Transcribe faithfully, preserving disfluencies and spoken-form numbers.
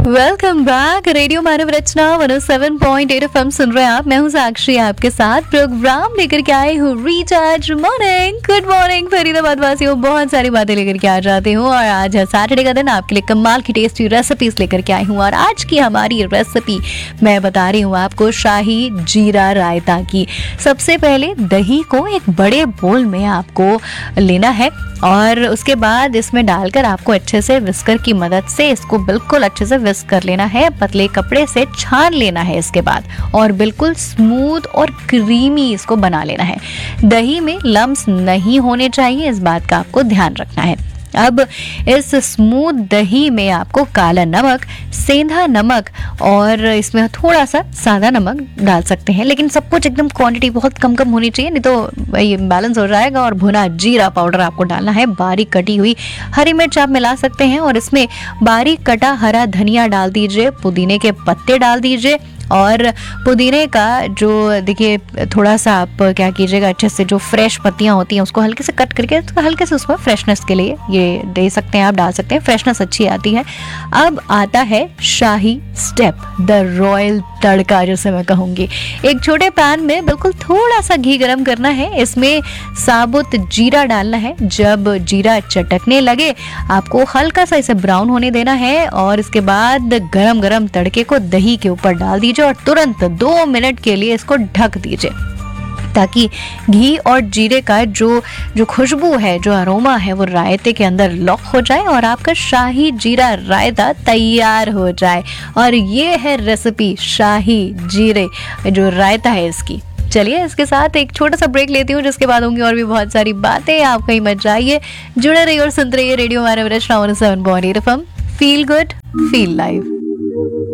Welcome back. Radio मानव रचना एक सौ सात पॉइंट आठ एफएम सुन रहे हैं आप। मैं हूं साक्षी, आपके साथ प्रोग्राम लेकर के आई हूँ recharge morning. Good morning Faridabad वासियों, बहुत सारी बातें लेकर के आ जाती हूँ और आज है सैटरडे का दिन, आपके लिए कमाल की टेस्टी रेसिपीज लेकर के आई हूँ। और आज की हमारी रेसिपी मैं बता रही हूँ आपको शाही जीरा रायता की। सबसे पहले दही को एक बड़े बोल में आपको लेना है और उसके बाद इसमें डालकर आपको अच्छे से विस्कर की मदद से इसको बिल्कुल अच्छे से विस्क कर लेना है। पतले कपड़े से छान लेना है इसके बाद और बिल्कुल स्मूथ और क्रीमी इसको बना लेना है। दही में लम्स नहीं होने चाहिए, इस बात का आपको ध्यान रखना है। अब इस स्मूथ दही में आपको काला नमक, सेंधा नमक और इसमें थोड़ा सा सादा नमक डाल सकते हैं, लेकिन सब कुछ एकदम क्वांटिटी बहुत कम कम होनी चाहिए, नहीं तो ये बैलेंस हो जाएगा। और भुना जीरा पाउडर आपको डालना है, बारीक कटी हुई हरी मिर्च आप मिला सकते हैं और इसमें बारीक कटा हरा धनिया डाल दीजिए, पुदीने के पत्ते डाल दीजिए। और पुदीने का जो देखिए थोड़ा सा आप क्या कीजिएगा, अच्छे से जो फ्रेश पत्तियां होती हैं उसको हल्के से कट करके हल्के से उसमें फ्रेशनेस के लिए ये दे सकते हैं, आप डाल सकते हैं, फ्रेशनेस अच्छी आती है। अब आता है शाही स्टेप, द रॉयल तड़का जिसे मैं कहूँगी। एक छोटे पैन में बिल्कुल थोड़ा सा घी गरम करना है, इसमें साबुत जीरा डालना है। जब जीरा चटकने लगे आपको हल्का सा इसे ब्राउन होने देना है और इसके बाद गरम गरम तड़के को दही के ऊपर डाल दीजिए और तुरंत दो मिनट के लिए इसको ढक दीजिए ताकि घी और जीरे का जो जो खुशबू है, जो अरोमा है, वो रायते के अंदर लॉक हो जाए और आपका शाही जीरा रायता तैयार हो जाए। और ये है रेसिपी शाही जीरे जो रायता है इसकी। चलिए इसके साथ एक छोटा सा ब्रेक लेती हूँ, जिसके बाद होंगी और भी बहुत सारी बातें। आप कहीं मत जाइए, जुड़े रहिए और सुनते रहिए रेडियो मानव रचना एक सौ सात पॉइंट आठ FM. Feel good, feel live.